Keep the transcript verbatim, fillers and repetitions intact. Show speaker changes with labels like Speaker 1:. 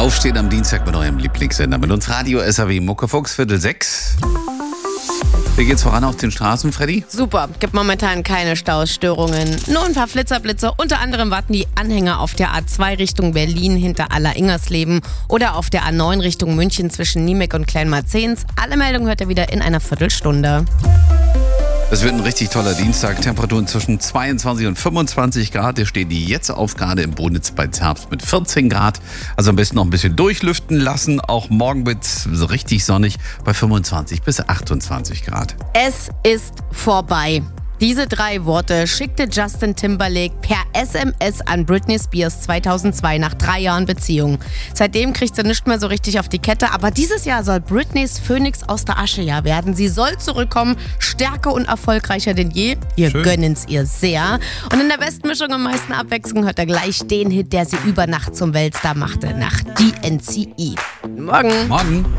Speaker 1: Aufstehen am Dienstag mit eurem Lieblingssender. Mit uns Radio S A W Muckefuchs, Viertel sechs. Wie geht's voran auf den Straßen, Freddy?
Speaker 2: Super, gibt momentan keine Stausstörungen. Nur ein paar Flitzerblitze. Unter anderem warten die Anhänger auf der A zwei Richtung Berlin hinter Aller-Ingersleben oder auf der A neun Richtung München zwischen Niemek und Kleinmarzens. Alle Meldungen hört ihr wieder in einer Viertelstunde.
Speaker 1: Es wird ein richtig toller Dienstag. Temperaturen zwischen zweiundzwanzig und fünfundzwanzig Grad. Wir stehen jetzt auf gerade im Bonitz bei Zerbst mit vierzehn Grad. Also am besten noch ein bisschen durchlüften lassen. Auch morgen wird es so richtig sonnig bei fünfundzwanzig bis achtundzwanzig Grad.
Speaker 2: Es ist vorbei. Diese drei Worte schickte Justin Timberlake per S M S an Britney Spears zweitausendzwei nach drei Jahren Beziehung. Seitdem kriegt sie nicht mehr so richtig auf die Kette, aber dieses Jahr soll Britneys Phönix aus der Aschejahr werden. Sie soll zurückkommen, stärker und erfolgreicher denn je. Wir
Speaker 1: Schön.
Speaker 2: gönnen's ihr sehr. Und in der besten Mischung und meisten Abwechslung hört er gleich den Hit, der sie über Nacht zum Weltstar machte, nach D N C E. Morgen.
Speaker 1: Morgen.